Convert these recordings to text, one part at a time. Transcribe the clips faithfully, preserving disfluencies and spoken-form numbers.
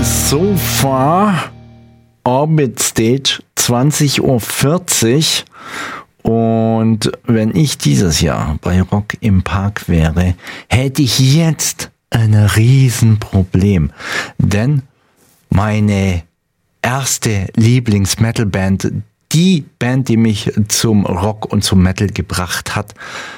So far Orbit Stage zwanzig Uhr vierzig. Und wenn ich dieses Jahr bei Rock im Park wäre, hätte ich jetzt ein Riesenproblem. Denn meine erste Lieblings-Metal-Band, die Band, die mich zum Rock und zum Metal gebracht hat,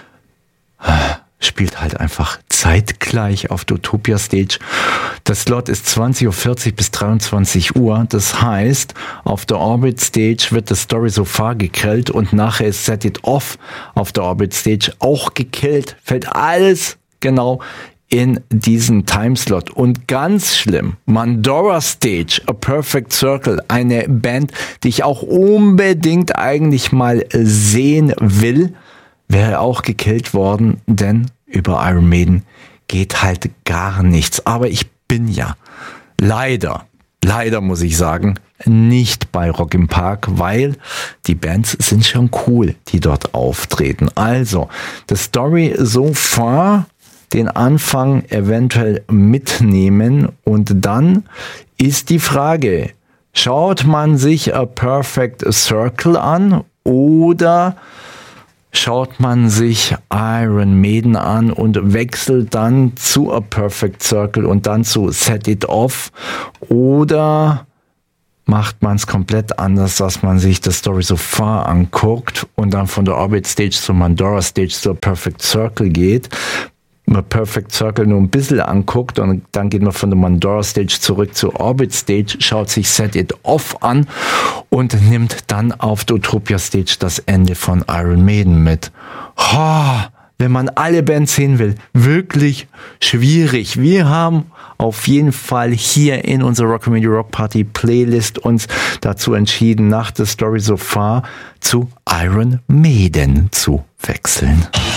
spielt halt einfach zeitgleich auf der Utopia Stage. Das Slot ist zwanzig Uhr vierzig bis dreiundzwanzig Uhr. Das heißt, auf der Orbit Stage wird das Story So Far gekillt und nachher ist Set It Off auf der Orbit Stage auch gekillt. Fällt alles genau in diesen Timeslot. Und ganz schlimm, Mandora Stage, A Perfect Circle, eine Band, die ich auch unbedingt eigentlich mal sehen will, wäre auch gekillt worden, denn über Iron Maiden geht halt gar nichts. Aber ich bin ja leider, leider muss ich sagen, nicht bei Rock im Park, weil die Bands sind schon cool, die dort auftreten. Also, the Story So Far, den Anfang eventuell mitnehmen und dann ist die Frage, schaut man sich A Perfect Circle an oder schaut man sich Iron Maiden an und wechselt dann zu A Perfect Circle und dann zu Set It Off oder macht man es komplett anders, dass man sich das Story So Far anguckt und dann von der Orbit Stage zur Mandora Stage zur Perfect Circle geht, man Perfect Circle nur ein bisschen anguckt und dann geht man von der Mandora Stage zurück zur Orbit Stage, schaut sich Set It Off an und nimmt dann auf der Utopia Stage das Ende von Iron Maiden mit. Oh, wenn man alle Bands sehen will, wirklich schwierig. Wir haben auf jeden Fall hier in unserer Rock'n'Media Rock Party Playlist uns dazu entschieden, nach der Story So Far zu Iron Maiden zu wechseln.